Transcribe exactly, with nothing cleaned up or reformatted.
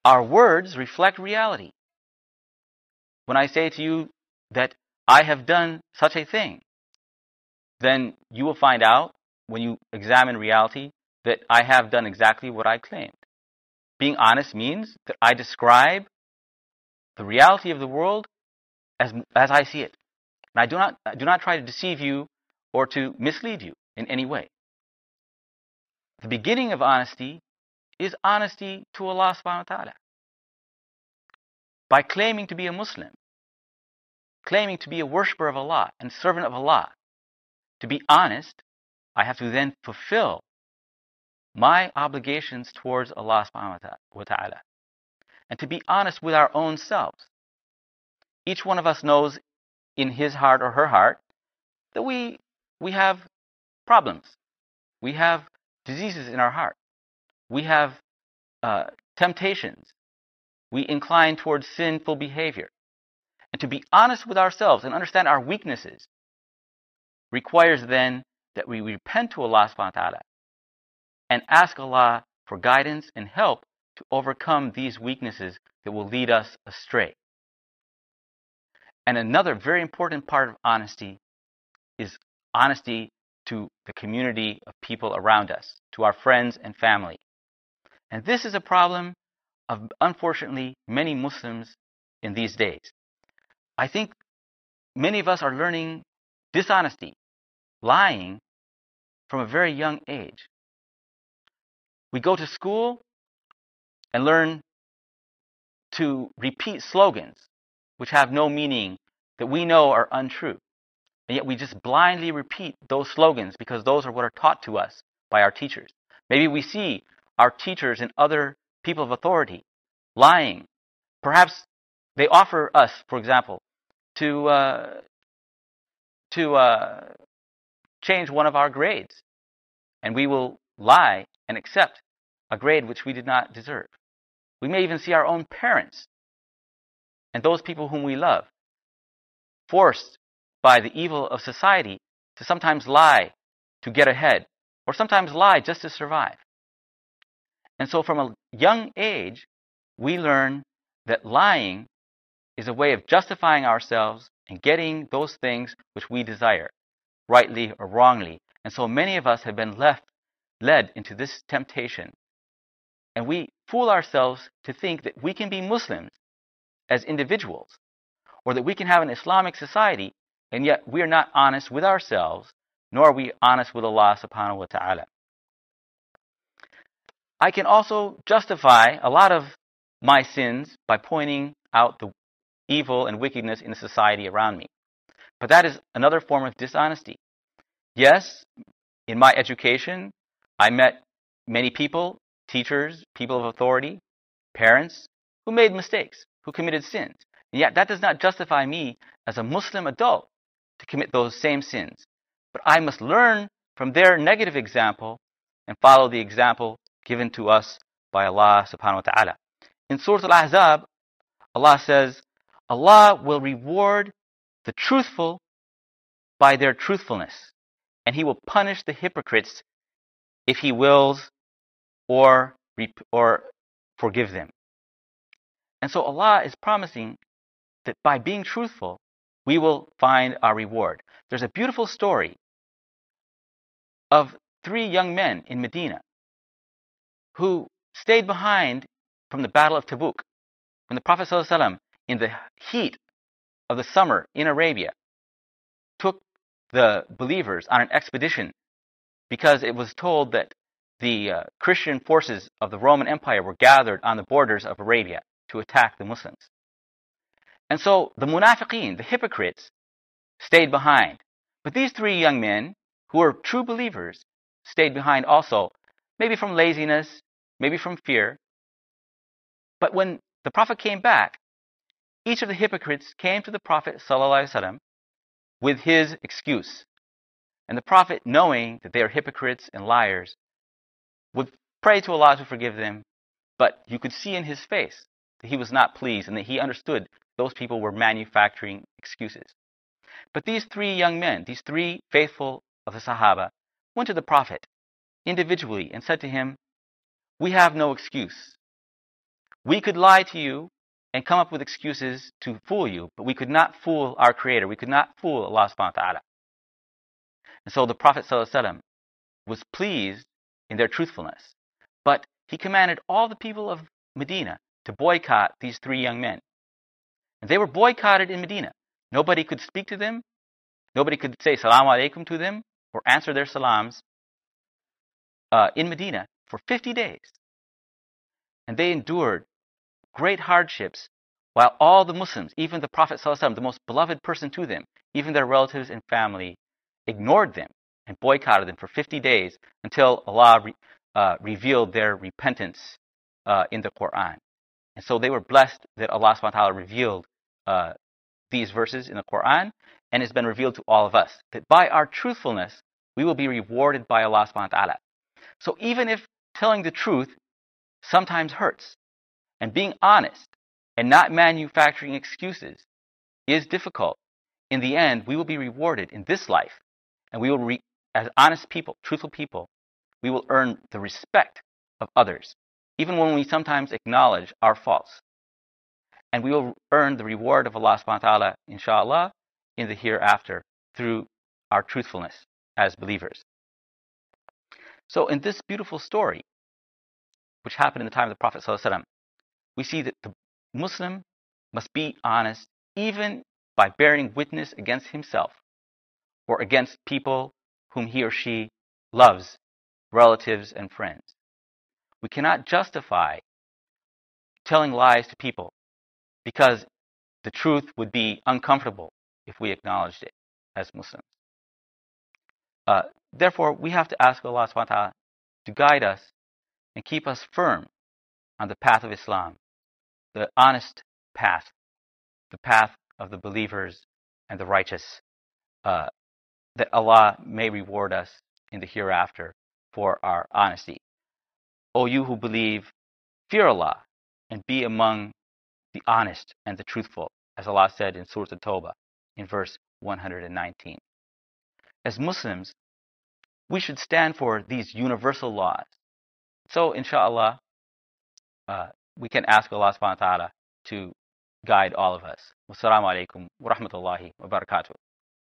our words reflect reality. When I say to you that I have done such a thing, then you will find out when you examine reality that I have done exactly what I claimed. Being honest means that I describe the reality of the world as, as I see it. And I do not, I do not try to deceive you or to mislead you in any way. The beginning of honesty is honesty to Allah subhanahu wa ta'ala. By claiming to be a Muslim, claiming to be a worshipper of Allah and servant of Allah, to be honest, I have to then fulfill my obligations towards Allah subhanahu wa ta'ala. And to be honest with our own selves. Each one of us knows in his heart or her heart that we, we have problems. We have diseases in our heart. We have uh, temptations. We incline towards sinful behavior. And to be honest with ourselves and understand our weaknesses requires then that we repent to Allah subhanahu wa ta'ala and ask Allah for guidance and help to overcome these weaknesses that will lead us astray. And another very important part of honesty is honesty to the community of people around us, to our friends and family. And this is a problem of, unfortunately, many Muslims in these days. I think many of us are learning dishonesty, lying, from a very young age. We go to school and learn to repeat slogans which have no meaning, that we know are untrue. And yet we just blindly repeat those slogans because those are what are taught to us by our teachers. Maybe we see our teachers and other people of authority lying. Perhaps they offer us, for example, to uh, to uh, change one of our grades, and we will lie and accept a grade which we did not deserve. We may even see our own parents and those people whom we love forced by the evil of society to sometimes lie to get ahead, or sometimes lie just to survive. And so from a young age, we learn that lying is a way of justifying ourselves and getting those things which we desire, rightly or wrongly. And so many of us have been left, led into this temptation. And we fool ourselves to think that we can be Muslims as individuals, or that we can have an Islamic society, and yet we are not honest with ourselves, nor are we honest with Allah subhanahu wa ta'ala. I can also justify a lot of my sins by pointing out the evil and wickedness in the society around me. But that is another form of dishonesty. Yes, in my education, I met many people, teachers, people of authority, parents, who made mistakes, who committed sins. And yet that does not justify me as a Muslim adult to commit those same sins. But I must learn from their negative example and follow the example given to us by Allah subhanahu wa ta'ala. In Surah Al-Ahzab, Allah says, Allah will reward the truthful by their truthfulness, and He will punish the hypocrites if He wills or, or forgive them. And so Allah is promising that by being truthful, we will find our reward. There's a beautiful story of three young men in Medina who stayed behind from the Battle of Tabuk, when the Prophet ﷺ, in the heat of the summer in Arabia, took the believers on an expedition because it was told that the uh, Christian forces of the Roman Empire were gathered on the borders of Arabia to attack the Muslims. And so the munafiqeen, the hypocrites, stayed behind. But these three young men, who were true believers, stayed behind also, maybe from laziness, maybe from fear. But when the Prophet came back, each of the hypocrites came to the Prophet ﷺ with his excuse. And the Prophet, knowing that they are hypocrites and liars, would pray to Allah to forgive them. But you could see in his face that he was not pleased and that he understood those people were manufacturing excuses. But these three young men, these three faithful of the Sahaba, went to the Prophet individually and said to him, "We have no excuse. We could lie to you and come up with excuses to fool you, but we could not fool our Creator. We could not fool Allah subhanahu wa ta'ala. And so the Prophet ﷺ was pleased in their truthfulness. But he commanded all the people of Medina to boycott these three young men. And they were boycotted in Medina. Nobody could speak to them. Nobody could say Salaam Alaikum to them or answer their salams uh, in Medina for fifty days. And they endured great hardships while all the Muslims, even the Prophet ﷺ, the most beloved person to them, even their relatives and family, ignored them and boycotted them for fifty days until Allah re, uh, revealed their repentance uh, in the Quran. And so they were blessed that Allah subhanahu wa ta'ala revealed uh, these verses in the Quran, and it's been revealed to all of us that by our truthfulness, we will be rewarded by Allah subhanahu wa ta'ala. So even if telling the truth sometimes hurts, and being honest and not manufacturing excuses is difficult, in the end, we will be rewarded in this life. And we will, re- as honest people, truthful people, we will earn the respect of others, even when we sometimes acknowledge our faults. And we will earn the reward of Allah subhanahu wa ta'ala, inshallah, in the hereafter through our truthfulness as believers. So in this beautiful story, which happened in the time of the Prophet ﷺ, we see that the Muslim must be honest even by bearing witness against himself or against people whom he or she loves, relatives and friends. We cannot justify telling lies to people because the truth would be uncomfortable if we acknowledged it as Muslims. Uh, therefore, we have to ask Allah subhanahu wa ta'ala to guide us and keep us firm on the path of Islam, the honest path, the path of the believers and the righteous, uh, that Allah may reward us in the hereafter for our honesty. O you who believe, fear Allah and be among the honest and the truthful, as Allah said in Surah At-Tawbah in verse one hundred nineteen. As Muslims, we should stand for these universal laws. So, inshallah, uh, we can ask Allah subhanahu wa ta'ala to guide all of us. Wassalamu alaikum wa rahmatullahi wa barakatuh.